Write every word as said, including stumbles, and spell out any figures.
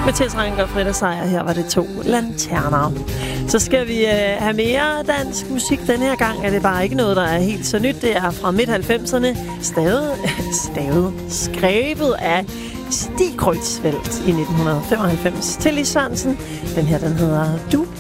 Mathias Rank og Frida Seier. Her var det to lanterner. Så skal vi øh, have mere dansk musik. Den her gang er det bare ikke noget, der er helt så nyt. Det er fra midt halvfemserne. Stavet, stavet, skrevet af Stig Kreutzfeldt i nitten femoghalvfems til Lis Sørensen. Den her, den hedder Du